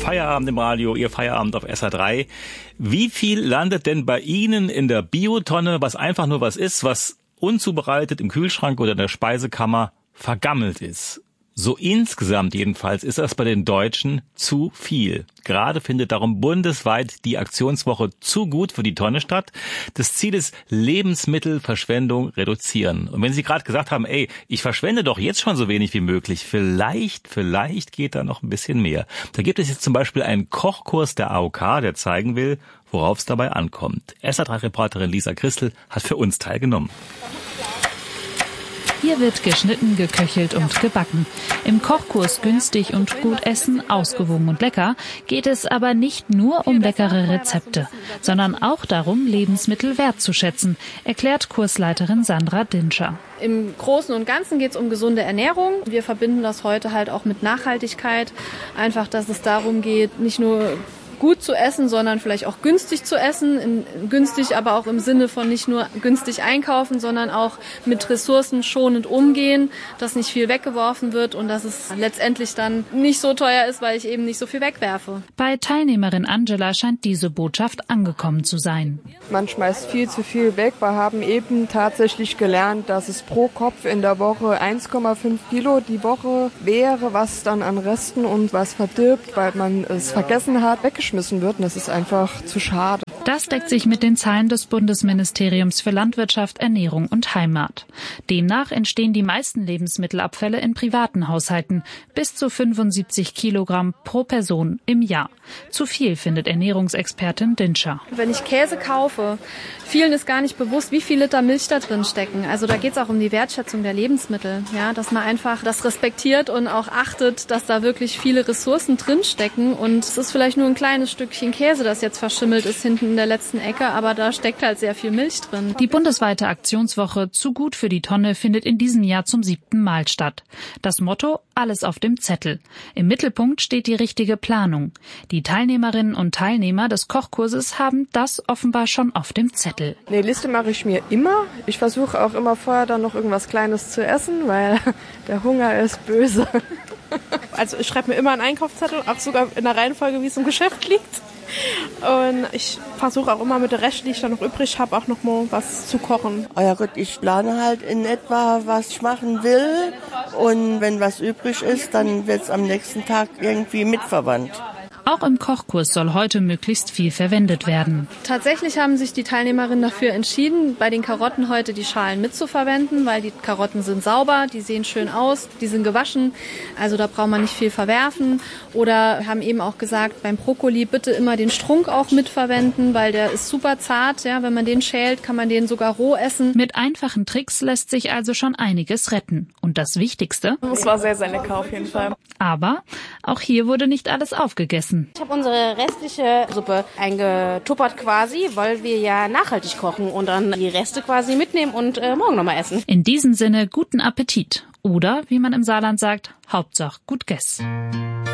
Feierabend im Radio, Ihr Feierabend auf SA3. Wie viel landet denn bei Ihnen in der Biotonne, was einfach nur was ist, was unzubereitet im Kühlschrank oder in der Speisekammer vergammelt ist? So insgesamt jedenfalls ist das bei den Deutschen zu viel. Gerade findet darum bundesweit die Aktionswoche Zu gut für die Tonne statt. Das Ziel ist Lebensmittelverschwendung reduzieren. Und wenn Sie gerade gesagt haben, ich verschwende doch jetzt schon so wenig wie möglich, vielleicht geht da noch ein bisschen mehr. Da gibt es jetzt zum Beispiel einen Kochkurs der AOK, der zeigen will, worauf es dabei ankommt. SA3-Reporterin Lisa Christel hat für uns teilgenommen. Hier wird geschnitten, geköchelt und gebacken. Im Kochkurs Günstig und gut essen, ausgewogen und lecker geht es aber nicht nur um leckere Rezepte, sondern auch darum, Lebensmittel wertzuschätzen, erklärt Kursleiterin Sandra Dinscher. Im Großen und Ganzen geht es um gesunde Ernährung. Wir verbinden das heute halt auch mit Nachhaltigkeit. Einfach, dass es darum geht, nicht nur gut zu essen, sondern vielleicht auch günstig zu essen. Günstig aber auch im Sinne von nicht nur günstig einkaufen, sondern auch mit Ressourcen schonend umgehen, dass nicht viel weggeworfen wird und dass es letztendlich dann nicht so teuer ist, weil ich eben nicht so viel wegwerfe. Bei Teilnehmerin Angela scheint diese Botschaft angekommen zu sein. Man schmeißt viel zu viel weg. Wir haben eben tatsächlich gelernt, dass es pro Kopf in der Woche 1,5 Kilo die Woche wäre, was dann an Resten und was verdirbt, weil man es vergessen hat, weggeschmissen wird. Und das ist einfach zu schade. Das deckt sich mit den Zahlen des Bundesministeriums für Landwirtschaft, Ernährung und Heimat. Demnach entstehen die meisten Lebensmittelabfälle in privaten Haushalten, bis zu 75 Kilogramm pro Person im Jahr. Zu viel, findet Ernährungsexpertin Dinscher. Wenn ich Käse kaufe, vielen ist gar nicht bewusst, wie viel Liter Milch da drin stecken. Also da geht es auch um die Wertschätzung der Lebensmittel, ja, dass man einfach das respektiert und auch achtet, dass da wirklich viele Ressourcen drin stecken. Und es ist vielleicht nur ein kleines Stückchen Käse, das jetzt verschimmelt ist hinten in der letzten Ecke, aber da steckt halt sehr viel Milch drin. Die bundesweite Aktionswoche Zu gut für die Tonne findet in diesem Jahr zum 7. Mal statt. Das Motto: Alles auf dem Zettel. Im Mittelpunkt steht die richtige Planung. Die Teilnehmerinnen und Teilnehmer des Kochkurses haben das offenbar schon auf dem Zettel. Eine Liste mache ich mir immer. Ich versuche auch immer vorher dann noch irgendwas Kleines zu essen, weil der Hunger ist böse. Also ich schreibe mir immer einen Einkaufszettel, auch sogar in der Reihenfolge, wie es im Geschäft liegt. Und ich versuche auch immer mit der Reste, die ich dann noch übrig habe, auch noch mal was zu kochen. Oh ja gut, ich plane halt in etwa, was ich machen will. Und wenn was übrig ist, dann wird es am nächsten Tag irgendwie mitverwandt. Auch im Kochkurs soll heute möglichst viel verwendet werden. Tatsächlich haben sich die Teilnehmerinnen dafür entschieden, bei den Karotten heute die Schalen mitzuverwenden, weil die Karotten sind sauber, die sehen schön aus, die sind gewaschen, also da braucht man nicht viel verwerfen. Oder haben eben auch gesagt, beim Brokkoli bitte immer den Strunk auch mitverwenden, weil der ist super zart. Ja, wenn man den schält, kann man den sogar roh essen. Mit einfachen Tricks lässt sich also schon einiges retten. Und das Wichtigste: Es war sehr, sehr lecker auf jeden Fall. Aber auch hier wurde nicht alles aufgegessen. Ich habe unsere restliche Suppe eingetuppert quasi, weil wir ja nachhaltig kochen und dann die Reste quasi mitnehmen und morgen nochmal essen. In diesem Sinne guten Appetit. Oder, wie man im Saarland sagt, Hauptsache gut gess.